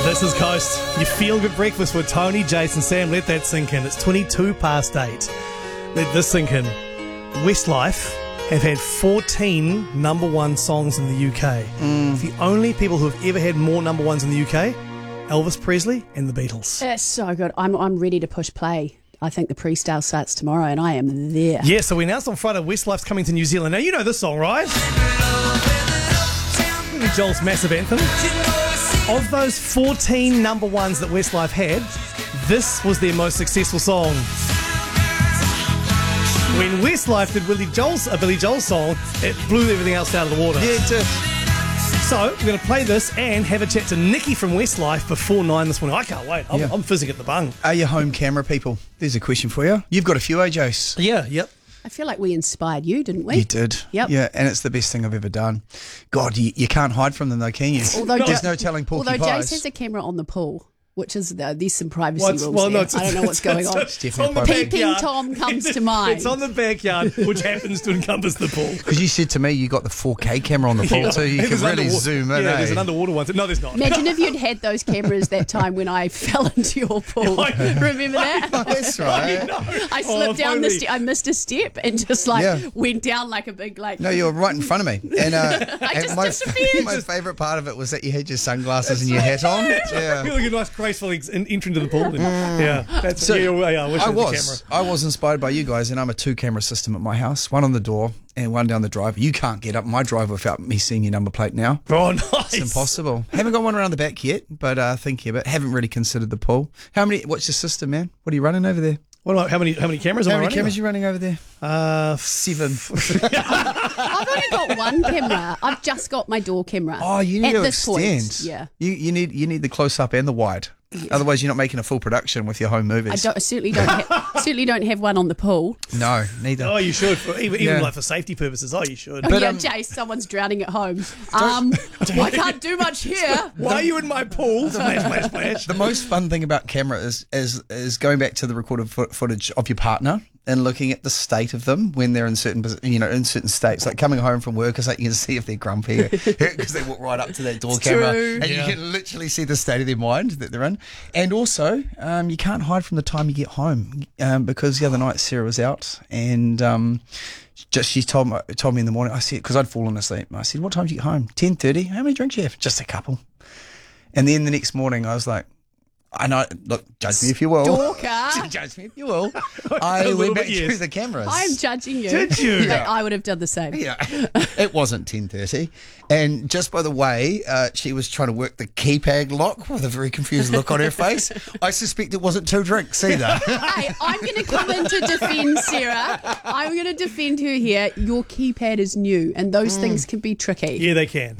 This is Coast. You feel good breakfast with Tony, Jason, Sam. Let that sink in. It's 22 past 8. Let this sink in. Westlife have had 14 number one songs in the UK. The only people who have ever had more number ones in the UK, Elvis Presley and the Beatles. It's so good. I'm ready to push play. I think the pre-sale starts tomorrow and I am there. Yeah, so we announced on Friday Westlife's coming to New Zealand. Now, you know this song, right? Joel's massive anthem. Of those 14 number ones that Westlife had, this was their most successful song. When Westlife did Billy Joel's song, it blew everything else out of the water. Yeah, it did. So, we're going to play this and have a chat to Nikki from Westlife before 9 this morning. I can't wait. I'm fizzing at the bung. Are you home camera people? There's a question for you. You've got a few, Jace. Yeah, yep. I feel like we inspired you, didn't we? You did. Yep. Yeah, and it's the best thing I've ever done. God, you can't hide from them though, can you? There's no telling Porky Although Pies. Jace has a camera on the pool, which is there's some privacy rules no, there. it's- I don't know what's going on. It's definitely on the private. Peeping backyard. Tom comes to mind. It's on the backyard, which happens to encompass the pool. Because you said to me you got the 4K camera on the pool too. You And can there's really underwater- zoom in. Yeah, there's eh? an underwater one. No, there's not. Imagine if you'd had those cameras that time when I fell into your pool. Remember that? That's right. I slipped down the finally. I missed a step and just went down like a big No, you were right in front of me. And, just disappeared. My favourite part of it was that you had your sunglasses and your hat on. Yeah. You're looking nice, graceful entry into the pool. Yeah, that's I wish I had the camera. I was inspired by you guys, and I'm a 2-camera system at my house. One on the door and one down the drive. You can't get up my drive without me seeing your number plate now. Oh, nice. It's impossible. Haven't got one around the back yet, but thinking of it. Haven't really considered the pool. What's your system, man? What are you running over there? How many cameras am I How many running? cameras are you running over there? 7. I've only got one camera. I've just got my door camera. Oh, you need at to this extend. point. Yeah. You need the close up and the wide. Otherwise, you're not making a full production with your home movies. I certainly don't have one on the pool. No, neither. Oh, you should. Even Yeah. like for safety purposes. Oh, you should. But, Jace, someone's drowning at home. I can't do much here. Why are you in my pool? Splash, splash, splash. The most fun thing about camera is going back to the recorded footage of your partner and looking at the state of them when they're in certain states, like coming home from work. It's like you can see if they're grumpy because they walk right up to that door camera, true. and you can literally see the state of their mind that they're in. And also, you can't hide from the time you get home because the other night Sarah was out and. She told me in the morning. I said, because I'd fallen asleep. I said, "What time did you get home?" 10:30. How many drinks you have? Just a couple. And then the next morning, I was like, "I know. Look, judge me if you will. Stalker. Judge me if you will." I went back through the cameras. I'm judging you. Did you? But I would have done the same. Yeah, it wasn't 10:30, and just by the way, she was trying to work the keypad lock with a very confused look on her face. I suspect it wasn't 2 drinks either. Hey, I'm going to come in to defend Sarah. I'm going to defend her here. Your keypad is new, and those things can be tricky. Yeah, they can.